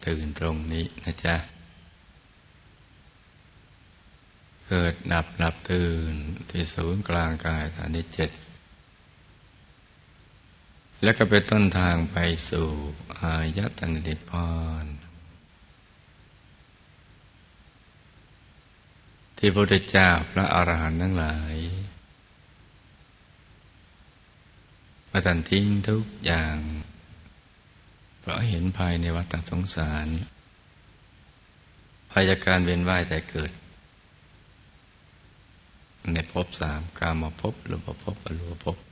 ตื่นตรงนี้นะจ๊ะเกิดดับหลับตื่นที่ศูนย์กลางกายฐานที่7แล้วก็เป็นต้นทางไปสู่อายตนะนิพพานที่พระพุทธเจ้าพระอรหันต์ทั้งหลายประทานทิ้งทุกอย่างเพราะเห็นภายในวัฏสงสารภายจากการเวียนว่ายแต่เกิดในภพ3กามภพรูปภพอรูปภพ